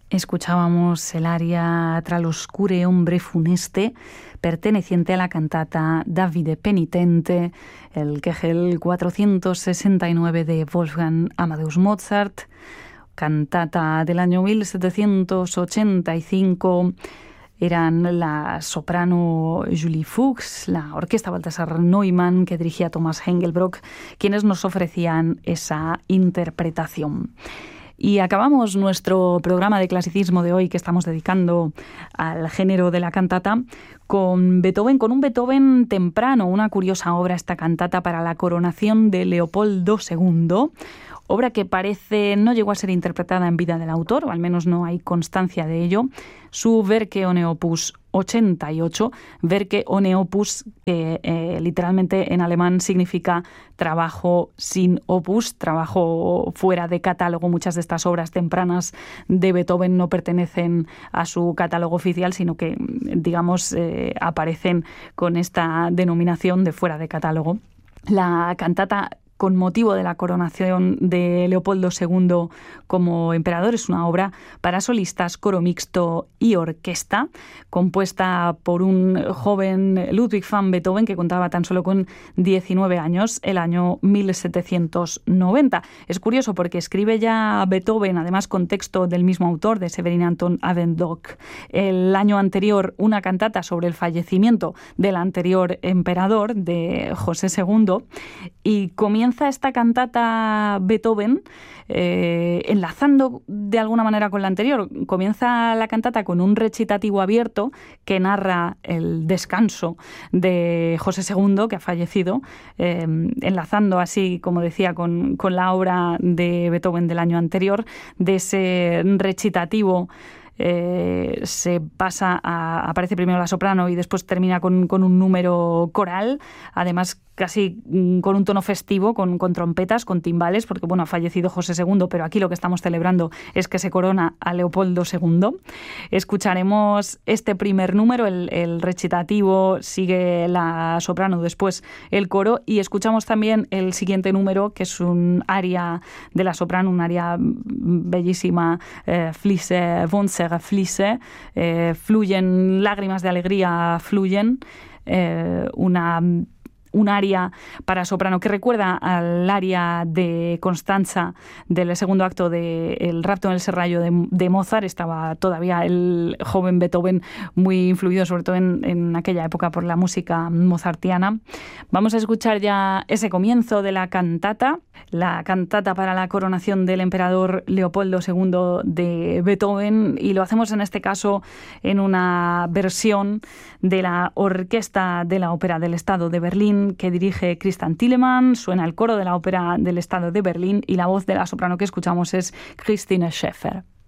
Escuchábamos el aria Tra l'oscure ombre funeste, perteneciente a la cantata Davide Penitente, el Kegel 469 de Wolfgang Amadeus Mozart, cantata del año 1785. Eran la soprano Julie Fuchs, la orquesta Balthasar Neumann, que dirigía Thomas Engelbrock, quienes nos ofrecían esa interpretación. Y acabamos nuestro programa de clasicismo de hoy, que estamos dedicando al género de la cantata, con Beethoven, con un Beethoven temprano, una curiosa obra, esta cantata para la coronación de Leopoldo II, obra que parece no llegó a ser interpretada en vida del autor, o al menos no hay constancia de ello. Su Werke ohne Opus 88, Werke ohne Opus, que literalmente en alemán significa trabajo sin opus, trabajo fuera de catálogo. Muchas de estas obras tempranas de Beethoven no pertenecen a su catálogo oficial, sino que, digamos, aparecen con esta denominación de fuera de catálogo. La cantata con motivo de la coronación de Leopoldo II como emperador es una obra para solistas, coro mixto y orquesta, compuesta por un joven Ludwig van Beethoven que contaba tan solo con 19 años, el año 1790. Es curioso porque escribe ya Beethoven, además con texto del mismo autor, de Severin Anton Avendock, el año anterior una cantata sobre el fallecimiento del anterior emperador, de José II, y comienza esta cantata Beethoven enlazando de alguna manera con la anterior. Comienza la cantata con un recitativo abierto que narra el descanso de José II, que ha fallecido, enlazando así, como decía, con la obra de Beethoven del año anterior. De ese recitativo se pasa aparece primero la soprano y después termina con un número coral, además casi con un tono festivo, con trompetas, con timbales, porque bueno, ha fallecido José II, pero aquí lo que estamos celebrando es que se corona a Leopoldo II. Escucharemos este primer número, el recitativo, sigue la soprano, después el coro, y escuchamos también el siguiente número, que es un aria de la soprano, un aria bellísima, Fließe, Wonse, Fließe, fluyen, lágrimas de alegría fluyen, un aria para soprano que recuerda al aria de Constanza del segundo acto de El rapto en el serrallo de Mozart. Estaba todavía el joven Beethoven muy influido, sobre todo en aquella época, por la música mozartiana. Vamos a escuchar ya ese comienzo de la cantata para la coronación del emperador Leopoldo II de Beethoven, y lo hacemos en este caso en una versión de la Orquesta de la Ópera del Estado de Berlín, que dirige Christian Thielemann. Suena el coro de la Ópera del Estado de Berlín y la voz de la soprano que escuchamos es Christine Schäfer.